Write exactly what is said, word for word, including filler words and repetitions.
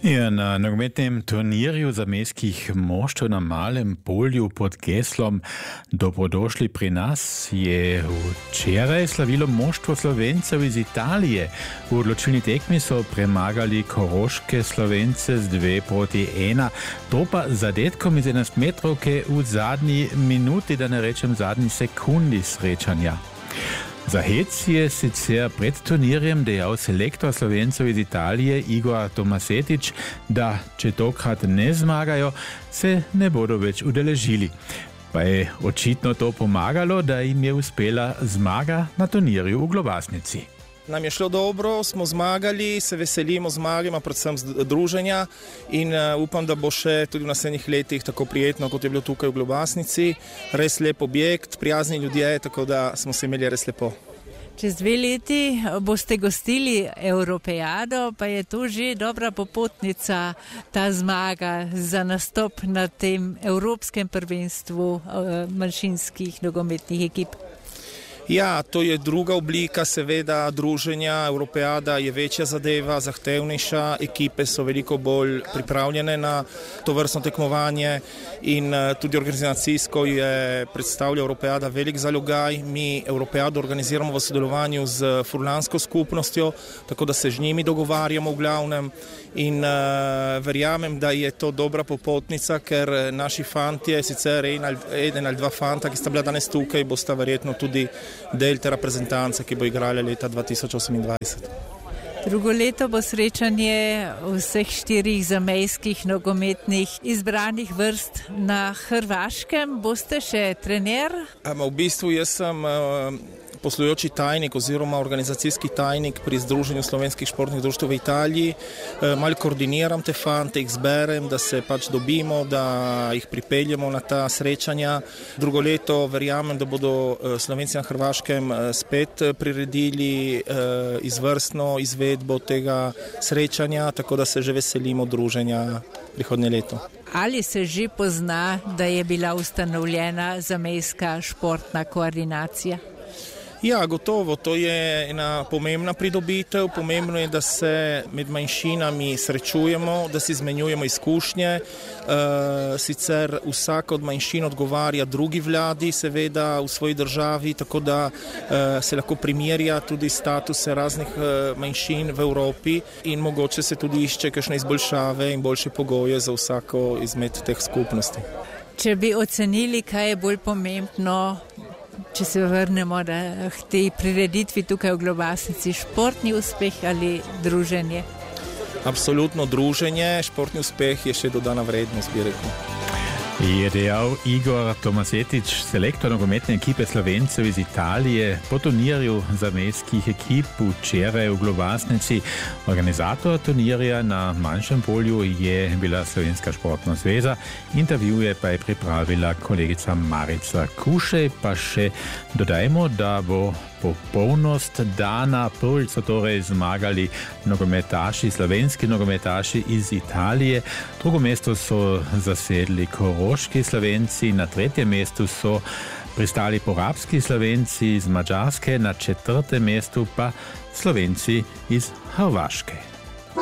Ja, na nogometnem turnirju zamejskih moštev na Malem Polju pod geslom Dobrodošli pri nas je včeraj slavilo moštvo Slovencev iz Italije. V odločilni tekmi so premagali koroške Slovence z dve proti ena. To pa zadetkom iz enajstmetrovke v zadnji minuti, da ne rečem zadnji sekundi srečanja. Za hec je sicer pred turnirjem dejal selektor Slovencev iz Italije Igor Tomasetič, da če tokrat ne zmagajo, se ne bodo več udeležili. Pa je očitno to pomagalo, da jim je uspela zmaga na turnirju v Globasnici. Nam je šlo dobro, smo zmagali, se veselimo zmagama, predvsem druženja in uh, upam, da bo še tudi v naslednjih letih tako prijetno, kot je bilo tukaj v Globasnici. Res lep objekt, prijazni ljudje, tako da smo se imeli res lepo. Čez dve leti boste gostili Evropejado, pa je to že dobra popotnica, ta zmaga za nastop na tem evropskem prvenstvu uh, manjšinskih nogometnih ekip. Ja, to je druga oblika, seveda, druženja. Evropejada je večja zadeva, zahtevnejša, ekipe so veliko bolj pripravljene na to vrstno tekmovanje in tudi organizacijsko je predstavlja Evropejada velik zalogaj. Mi Evropejado organiziramo v sodelovanju z furlansko skupnostjo, tako da se z njimi dogovarjamo v glavnem in uh, verjamem, da je to dobra popotnica, ker naši fantje, sicer eden ali dva fanta, ki sta bila danes tukaj, bosta verjetno tudi del te reprezentance, ki bo igrala leta dva tisoč osemindvajset. Drugo leto bo srečanje vseh štirih zamejskih nogometnih izbranih vrst na Hrvaškem. Boste še trener? V bistvu jaz sem poslujoči tajnik oziroma organizacijski tajnik pri Združenju slovenskih športnih društev v Italiji. Malo koordiniram te fante, jih zberem, da se pač dobimo, da jih pripeljemo na ta srečanja. Drugo leto verjamem, da bodo Slovenci na Hrvaškem spet priredili izvrstno izvedbo tega srečanja, tako da se že veselimo druženja prihodnje leto. Ali se že pozna, da je bila ustanovljena zamejska športna koordinacija? Ja, gotovo, to je ena pomembna pridobitev. Pomembno je, da se med manjšinami srečujemo, da si izmenjujemo izkušnje. E, sicer vsak od manjšin odgovarja drugi vladi, seveda v svoji državi, tako da e, se lahko primerja tudi statuse raznih e, manjšin v Evropi in mogoče se tudi išče kakšne izboljšave in boljše pogoje za vsako izmed teh skupnosti. Če bi ocenili, kaj je bolj pomembno, če se vrnemo da, k tej prireditvi tukaj v Globasnici, športni uspeh ali druženje? Absolutno druženje, športni uspeh je še dodana vrednost, bi rekel. Je dejal Igor Tomasetič, selektor nogometne ekipe Slovencev iz Italije po turnirju zamejskih ekip včeraj v Globasnici. Organizator turnirja na manjšem polju je bila Slovenska športna zveza. Intervjuje pa je pripravila kolegica Marica Kušej. Pa še dodajmo, da bo popolnost dana. Prvič so torej zmagali nogometaši, slovenski nogometaši iz Italije. Drugo mesto so zasedli koroški Slovenci, na tretjem mestu so pristali porabski Slovenci iz Madžarske, na četrtem mestu pa Slovenci iz Hrvaške.